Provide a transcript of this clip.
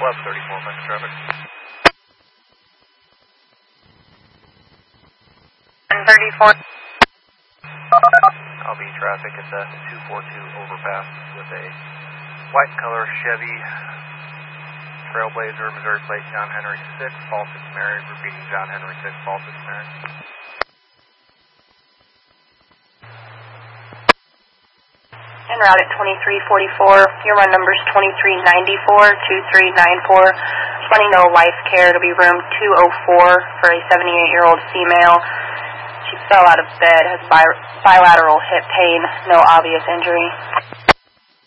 1134, Metro traffic. 34. LB traffic at the 242 overpass with a white color Chevy Trailblazer, Missouri plate, John Henry 6, Fawcett, Mary. Repeating, John Henry 6, Fawcett, Mary. En route at 2344. Your run number is 2394, 2394. Just letting you know life care. It'll be room 204 for a 78-year-old female. She fell out of bed, has bilateral hip pain, no obvious injury.